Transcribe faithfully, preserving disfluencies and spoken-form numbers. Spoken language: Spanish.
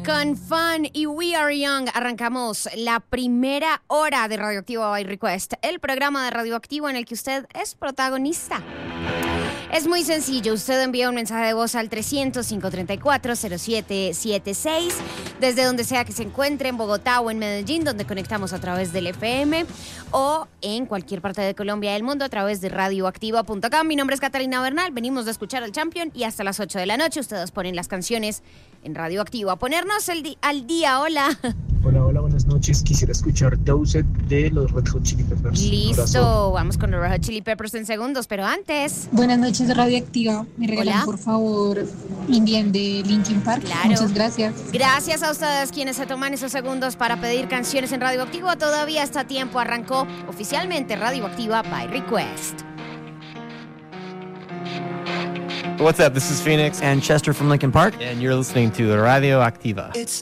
Con Fun y We Are Young arrancamos la primera hora de Radioactivo by Request, el programa de Radioactivo en el que usted es protagonista. Es muy sencillo, usted envía un mensaje de voz al trescientos, quinientos treinta y cuatro, cero siete setenta y seis, desde donde sea que se encuentre, en Bogotá o en Medellín, donde conectamos a través del F M, o en cualquier parte de Colombia y del mundo a través de radioactiva punto com. Mi nombre es Catalina Bernal, venimos de escuchar al Champion y hasta las ocho de la noche ustedes ponen las canciones en Radioactivo. A ponernos el di- al día, hola. Hola, hola, buenas noches. Quisiera escuchar Dosed de los Red Hot Chili Peppers. Listo, Abrazo. vamos con los Red Hot Chili Peppers en segundos, pero antes... Buenas noches, Radioactiva. Me regalan, Hola. por favor, Indian de Linkin Park. Claro. Muchas gracias. Gracias a ustedes quienes se toman esos segundos para pedir canciones en Radioactivo. Todavía está a tiempo, arrancó oficialmente Radioactiva by Request. What's up? This is Phoenix and Chester from Linkin Park. and you're listening to Radio Activa. It's